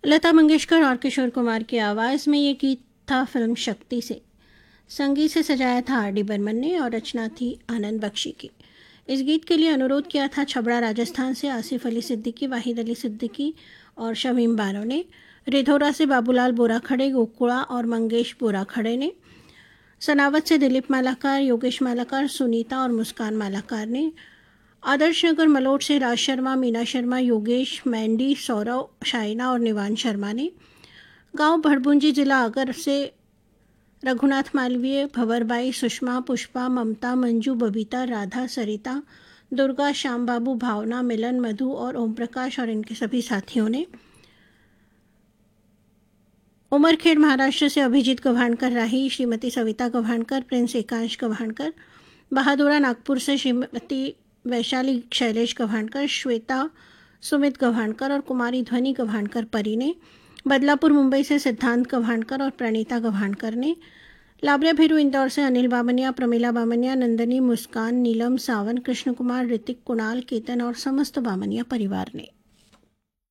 लता मंगेशकर और किशोर कुमार की आवाज़ में ये गीत था फिल्म शक्ति से। संगीत से सजाया था आर डी बर्मन ने और रचना थी आनंद बख्शी की। इस गीत के लिए अनुरोध किया था छबड़ा राजस्थान से आसिफ अली सिद्दीकी, वाहिद अली सिद्दीकी और शमीम बानो ने। रिधौरा से बाबूलाल बोरा खड़े, गोकुड़ा और मंगेश बोरा खड़े ने। सनावत से दिलीप मालाकार, योगेश मालाकार, सुनीता और मुस्कान मालाकार ने। आदर्श नगर मलोट से राज शर्मा, मीना शर्मा, योगेश, मैंडी, सौरव, शाइना और निवान शर्मा ने। गांव भड़बुंजी जिला आगर से रघुनाथ मालवीय, भंवरबाई, सुषमा, पुष्पा, ममता, मंजू, बबीता, राधा, सरिता, दुर्गा, श्याम बाबू, भावना, मिलन, मधु और ओम प्रकाश और इनके सभी साथियों ने। उमरखेड़ महाराष्ट्र से अभिजीत गव्हाणकर राही, श्रीमती सविता गव्हाणकर, प्रिंस एकांश गव्हाणकर। बहादुरा नागपुर से श्रीमती वैशाली शैलेश गव्हाणकर, श्वेता सुमित गव्हाणकर और कुमारी ध्वनि गव्हाणकर परी ने। बदलापुर मुंबई से सिद्धांत गव्हाणकर और प्रणीता गव्हाणकर ने। लाबरिया भिरू इंदौर से अनिल बामनिया, प्रमिला बामनिया, नंदनी, मुस्कान, नीलम, सावन, कृष्ण कुमार, ऋतिक, कुणाल, केतन और समस्त बामनिया परिवार ने।